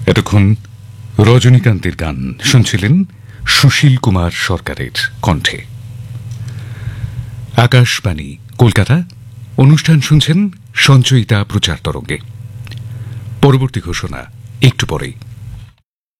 এতক্ষণ রজনীকান্তের গান শুনছিলেন সুশীল কুমার সরকারের কণ্ঠে। আকাশবাণী কলকাতা, অনুষ্ঠান শুনছেন সঞ্চয়িতা প্রচার তরঙ্গে। পরবর্তী ঘোষণা একটু পরেই।